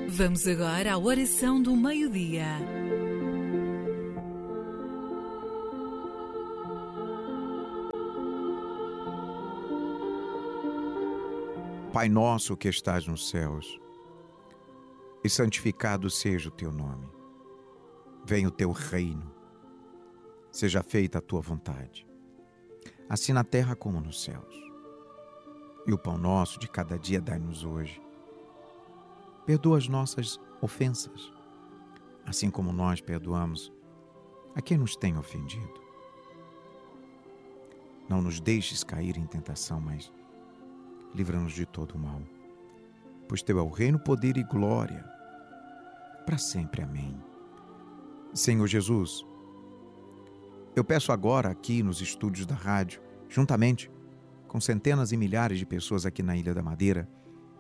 Vamos agora à oração do meio-dia. Pai nosso que estás nos céus, e santificado seja o teu nome. Venha o teu reino, seja feita a tua vontade, assim na terra como nos céus. E o pão nosso de cada dia dai-nos hoje. Perdoa as nossas ofensas, assim como nós perdoamos a quem nos tem ofendido. Não nos deixes cair em tentação, mas livra-nos de todo o mal. Pois teu é o reino, poder e glória, para sempre. Amém. Senhor Jesus, eu peço agora aqui nos estúdios da rádio, juntamente com centenas e milhares de pessoas aqui na Ilha da Madeira,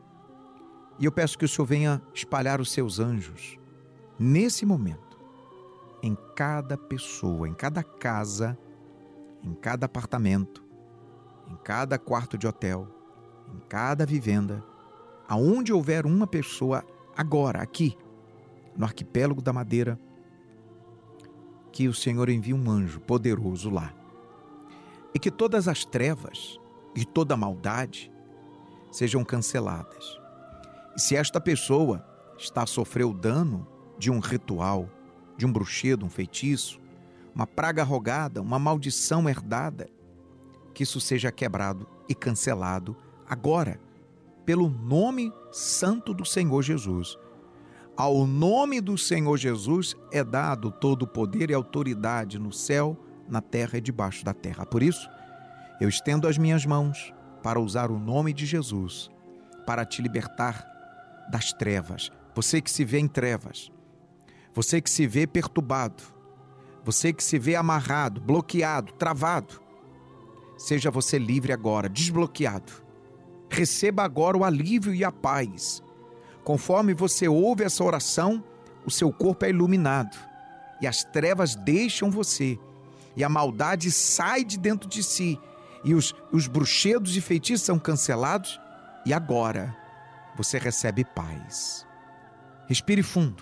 e eu peço que o Senhor venha espalhar os seus anjos, nesse momento, em cada pessoa, em cada casa, em cada apartamento, em cada quarto de hotel, em cada vivenda, aonde houver uma pessoa agora, aqui, no arquipélago da Madeira, que o Senhor envie um anjo poderoso lá. E que todas as trevas e toda a maldade sejam canceladas. E se esta pessoa está a sofrer o dano de um ritual, de um bruxedo, um feitiço, uma praga rogada, uma maldição herdada, que isso seja quebrado e cancelado agora, pelo nome santo do Senhor Jesus. Ao nome do Senhor Jesus é dado todo o poder e autoridade no céu, na terra e debaixo da terra. Por isso, eu estendo as minhas mãos para usar o nome de Jesus, para te libertar das trevas. Você que se vê em trevas, você que se vê perturbado, você que se vê amarrado, bloqueado, travado, seja você livre agora, desbloqueado. Receba agora o alívio e a paz. Conforme você ouve essa oração, o seu corpo é iluminado e as trevas deixam você e a maldade sai de dentro de si e os bruxedos e feitiços são cancelados e agora você recebe paz. Respire fundo.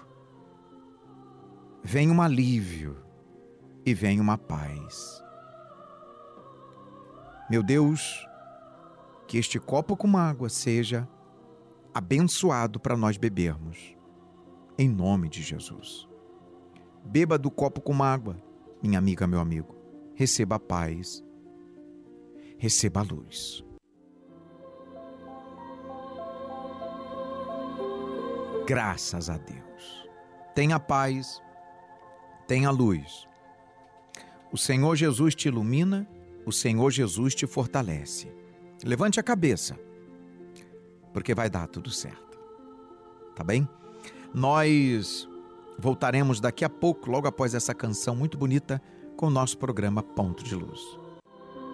Vem um alívio e vem uma paz. Meu Deus, que este copo com água seja abençoado para nós bebermos, em nome de Jesus. Beba do copo com água, minha amiga, meu amigo. Receba a paz, receba a luz. Graças a Deus. Tenha paz, tenha luz. O Senhor Jesus te ilumina, o Senhor Jesus te fortalece. Levante a cabeça, porque vai dar tudo certo. Tá bem? Nós voltaremos daqui a pouco, logo após essa canção muito bonita, com o nosso programa Ponto de Luz.